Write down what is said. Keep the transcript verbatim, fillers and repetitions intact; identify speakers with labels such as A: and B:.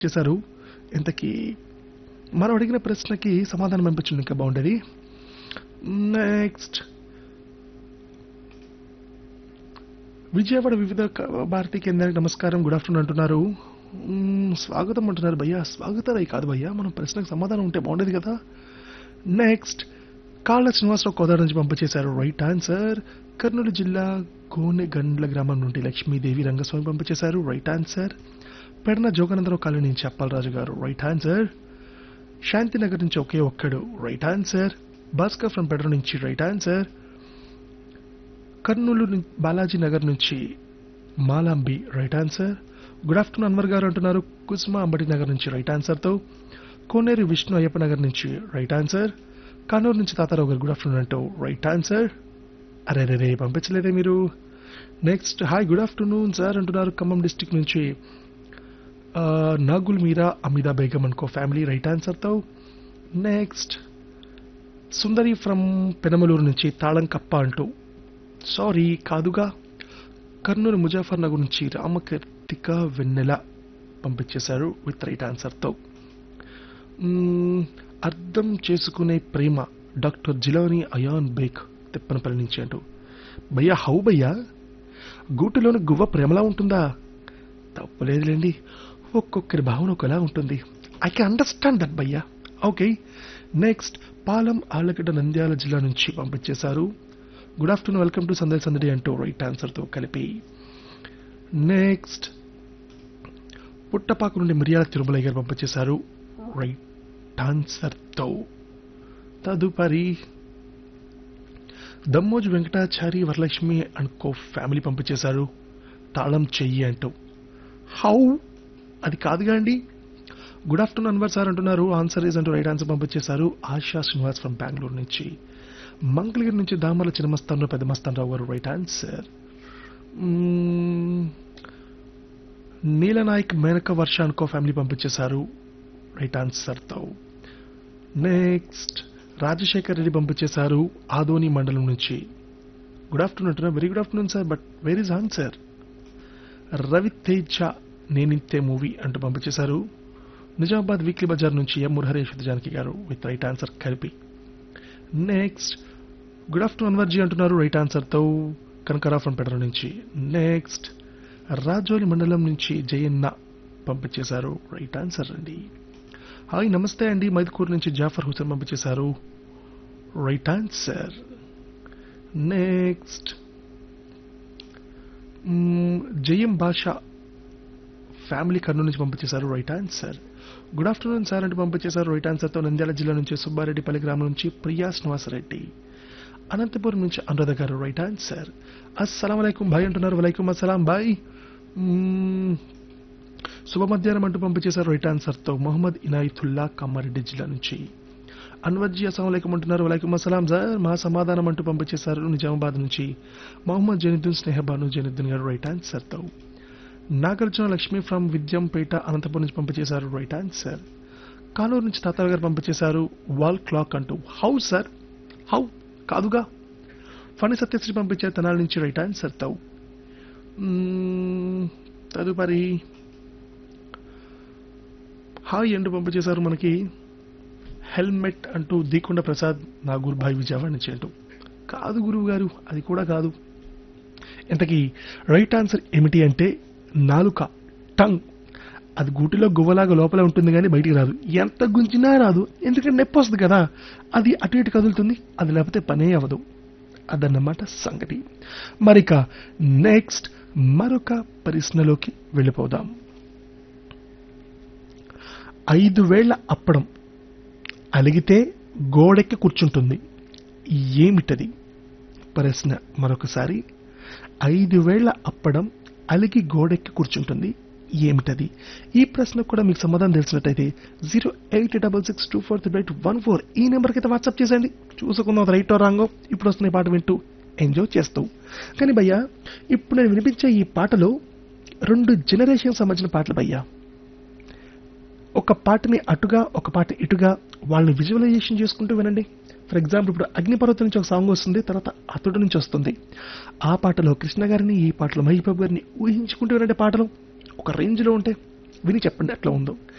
A: చేశారు. ఇంతకీ మనం అడిగిన ప్రశ్నకి సమాధానం పంపించండి, ఇంకా బాగుండేది. నెక్స్ట్, విజయవాడ వివిధ క- భారతీ కేంద్రానికి నమస్కారం, గుడ్ ఆఫ్టర్నూన్ అంటున్నారు. మ్మ్, స్వాగతం అంటున్నారు భయ్యా. స్వాగతాలే కాదు భయ్యా, మనం ప్రశ్నకు సమాధానం ఉంటే బాగుండేది కదా. నెక్స్ట్, కాళ్ళ శ్రీనివాసరావు కోదాడ నుంచి పంపించేశారు రైట్ ఆన్సర్. కర్నూలు జిల్లా గోనెగండ్ల గ్రామం నుండి లక్ష్మీదేవి రంగస్వామి పంపించేశారు right answer. Pedana Jogananda Rao colony నుంచి అప్పలరాజు గారు రైట్ ఆన్సర్. శాంతినగర్ నుంచి ఒకే ఒక్కడు right answer. Bhaskar from Pedana నుంచి రైట్ ఆన్సర్. కర్నూలు నుం- బాలాజీ నగర్ నుంచి Malambi right answer. Good afternoon Anwar గారు అంటున్నారు కుసుమ అంబటి నగర్ నుంచి రైట్ ఆన్సర్తో. కోనేరు విష్ణు అయ్యప్ప నగర్ నుంచి రైట్ ఆన్సర్. కానూరు నుంచి తాతారావు గారు గుడ్ ఆఫ్టర్నూన్ అంటూ రైట్ ఆన్సర్. అరే రే రే పంపించలేదే మీరు. Next, hi good afternoon sir అంటున్నారు ఖమ్మం డిస్టిక్ నుంచి ఆ, నాగుల్ మీరా అమిదా బేగం అనుకో ఫ్యామిలీ రైట్ ఆన్సర్తో. నెక్స్ట్, సుందరి ఫ్రమ్ పెనమలూరు నుంచి తాళం కప్ప అంటూ సారీ కాదుగా. కర్నూలు ముజాఫర్ నగర్ నుంచి రామకర్తిక వెన్నెల పంపించేశారు విత్ రైట్ ఆన్సర్తో. మ్మ్, అర్థం చేసుకునే ప్రేమ doctor Jilani ion bake Tippanapalli నుంచి అంటూ భయ్యా హౌ భయ్యా, గూటిలోని గువ్వ ప్రేమలా ఉంటుందా? తప్పలేదులేండి, ఒక్కొక్కరి భావన ఒకలా ఉంటుంది. ఐ కెన్ అండర్స్టాండ్ దట్ భయ్యా. ఓకే. నెక్స్ట్, పాలం ఆలగడ్డ నంద్యాల జిల్లా నుంచి పంపించేశారు గుడ్ ఆఫ్టర్నూన్ వెల్కమ్ టు సందడి సందడి అంటూ రైట్ ఆన్సర్తో కలిపి. నెక్స్ట్, పుట్టపాకు నుండి మిరియాల తిరుమలయ్య గారు పంపించేశారు రైట్ ఆన్సర్తో. తదుపరి Dammoju Venkatachari Varalakshmi and co family పంపించేశారు తాళం చెయ్యి అంటూ. హౌ, అది కాదుగా అండి. గుడ్ ఆఫ్టర్నూన్ అన్వర్ సార్ అంటున్నారు ఆన్సర్ ఈజ్ అంటూ రైట్ ఆన్సర్ పంపించేశారు ఆశా శ్రీనివాస్ ఫ్రమ్ బెంగళూరు నుంచి. మంగళగిరి నుంచి దామర్ల చిన్నమస్తాన్ పెద్ద మస్తాన్ రావు గారు రైట్ ఆన్సర్. మ్మ్, నీలనాయక్ మేనక వర్ష అనుకో ఫ్యామిలీ పంపించేశారు రైట్ ఆన్సర్తో. నెక్స్ట్, రాజశేఖర్ రెడ్డి పంపించేశారు ఆదోని మండలం నుంచి. గుడ్ ఆఫ్టర్నూన్ అంటున్నా very good afternoon sir, but where is answer? Raviteja నేనింతే movie అంటూ పంపించేశారు నిజామాబాద్ వీక్లీ బజార్ నుంచి ఎం మురహరేష్ జానకి గారు విత్ రైట్ ఆన్సర్ కలిపి. నెక్స్ట్, గుడ్ ఆఫ్టర్నూన్ అన్వర్జీ అంటున్నారు రైట్ ఆన్సర్తో కనకరా ఫ్రమ్ పెడర నుంచి. నెక్స్ట్, రాజోలి మండలం నుంచి జయన్న పంపించేశారు రైట్ ఆన్సర్ అండి. హాయ్ నమస్తే అండి, మైదుకూరు నుంచి జాఫర్ హుసేన్ పంపించేశారు రైట్ ఆన్సర్. నెక్స్ట్, జయం భాష ఫ్యామిలీ కర్నూలు నుంచి పంపించేశారు right answer. Good afternoon sir అంటూ పంపించేశారు రైట్ ఆన్సర్తో. నంద్యాల జిల్లా నుంచి సుబ్బారెడ్డిపల్లి గ్రామం నుంచి ప్రియా శ్రీనివాసరెడ్డి. అనంతపురం నుంచి అనురాధ గారు రైట్ ఆన్సర్. అస్సలం వలైకుం భాయ్ అంటున్నారు వలైకుం అస్సలాం భాయ్. మ్మ్, శుభ మధ్యాహ్నం అంటూ పంపించేశారు రైట్ ఆన్సర్తో మొహమ్మద్ ఇనాయతుల్లా కామారెడ్డి జిల్లా నుంచి. అన్వర్జీ అస్సలం వలైకుం అంటున్నారు వలైకుం అస్సలాం సార్ మా సమాధానం అంటూ పంపించేశారు నిజామాబాద్ నుంచి మొహమ్మద్ జైనుద్దీన్ స్నేహబాను జైనుద్దీన్ గారు రైట్ ఆన్సర్తో. నాగార్జున లక్ష్మి ఫ్రమ్ విద్యంపేట అనంతపురం నుంచి పంపించేశారు రైట్ ఆన్సర్. కానూరు నుంచి తాతారావు గారు పంపించేశారు వాల్ క్లాక్ అంటూ. హౌ సార్, హౌ కాదుగా. ఫణి సత్యశ్రీ పంపించారు తెనాలి నుంచి రైట్ ఆన్సర్తో. మ్మ్, తదుపరి హాయ్ అంటూ పంపించేశారు మనకి హెల్మెట్ అంటూ దీకొండ ప్రసాద్ నాగూర్ భాయ్ విజయవాడ నుంచి అంటూ. కాదు గురువు గారు, అది కూడా కాదు. ఇంతకీ రైట్ ఆన్సర్ ఏమిటి అంటే నాలుక, టంగ్. అది గూటిలో గువ్వలాగా లోపల ఉంటుంది కానీ బయటికి రాదు, ఎంత గుంజినా రాదు, ఎందుకంటే నొప్పి వస్తుంది కదా, అది అటు ఇటు కదులుతుంది, అది లేకపోతే పనే అవ్వదు. అదన్నమాట సంగతి. మరిక నెక్స్ట్ మరొక ప్రశ్నలోకి వెళ్ళిపోదాం. ఐదు వేళ్ల అప్పడం అలిగితే గోడెక్కి కూర్చుంటుంది, ఏమిటది? ప్రశ్న మరొకసారి. ఐదు వేళ్ల అప్పడం అలిగి గోడెక్కి కూర్చుంటుంది, ఏమిటది? ఈ ప్రశ్నకు కూడా మీకు సమాధానం తెలిసినట్టయితే zero eight double six two four three eight one four ఈ నెంబర్కి అయితే వాట్సాప్ చేసేయండి. చూసుకుందాం రైట్ రాంగో. ఇప్పుడు వస్తున్న ఈ పాట వింటూ ఎంజాయ్ చేస్తూ. కానీ భయ్యా, ఇప్పుడు నేను వినిపించే ఈ పాటలో రెండు జనరేషన్ సంబంధించిన పాటలు భయ్యా. ఒక పాటని అటుగా ఒక పాట ఇటుగా వాళ్ళని విజువలైజేషన్ చేసుకుంటూ వినండి. ఫర్ ఎగ్జాంపుల్ ఇప్పుడు అగ్నిపర్వతం నుంచి ఒక సాంగ్ వస్తుంది, తర్వాత అతడు నుంచి వస్తుంది. ఆ పాటలో కృష్ణ గారిని, ఈ పాటలో మహేష్ బాబు గారిని ఊహించుకుంటూ వినండి. పాటలు ఒక రేంజ్లో ఉంటాయి. విని చెప్పండి ఎట్లా ఉందో.